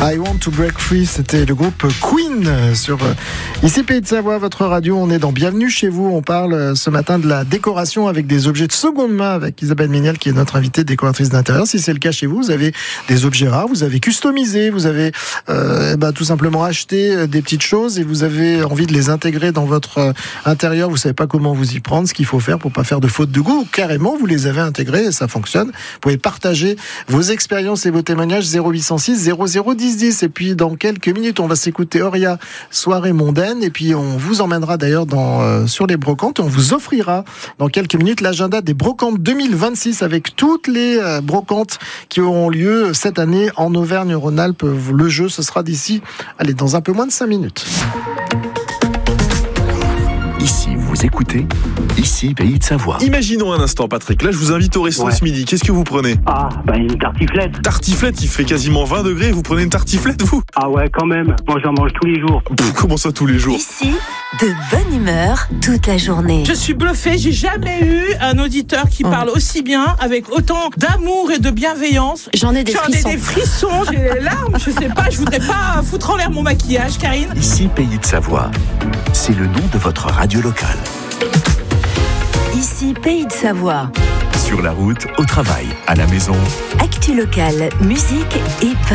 I Want to Break Free, c'était le groupe Queen sur ici Pays de Savoie, votre radio. On est dans Bienvenue chez vous. On parle ce matin de la décoration avec des objets de seconde main avec Isabelle Méniel qui est notre invitée décoratrice d'intérieur. Si c'est le cas chez vous, vous avez des objets rares, vous avez customisé, vous avez tout simplement acheté des petites choses et vous avez envie de les intégrer dans votre intérieur. Vous savez pas comment vous y prendre, ce qu'il faut faire pour pas faire de faute de goût. Ou carrément, vous les avez intégrés et ça fonctionne. Vous pouvez partager vos expériences et vos témoignages 0806 00 10 10. Et puis dans quelques minutes, on va s'écouter Auria, soirée mondaine. Et puis on vous emmènera d'ailleurs sur les brocantes. On vous offrira dans quelques minutes l'agenda des brocantes 2026 avec toutes les brocantes qui auront lieu cette année en Auvergne-Rhône-Alpes. Le jeu, ce sera d'ici, dans un peu moins de 5 minutes. Ici, vous écoutez, ici, Pays de Savoie. Imaginons un instant, Patrick. Là, je vous invite au resto ce midi. Qu'est-ce que vous prenez ? Une tartiflette. Tartiflette, il fait quasiment 20 degrés. Vous prenez une tartiflette, vous ? Ah ouais, quand même. Moi, j'en mange tous les jours. Comment ça, tous les jours ? Ici, de bonne humeur toute la journée. Je suis bluffée. J'ai jamais eu un auditeur qui parle aussi bien, avec autant d'amour et de bienveillance. J'en ai des frissons. J'ai les larmes. Je sais pas, je voudrais pas foutre en l'air mon maquillage, Karine. Ici, Pays de Savoie. C'est le nom de votre radio locale. Ici, Pays de Savoie. Sur la route, au travail, à la maison. Actu locale, musique et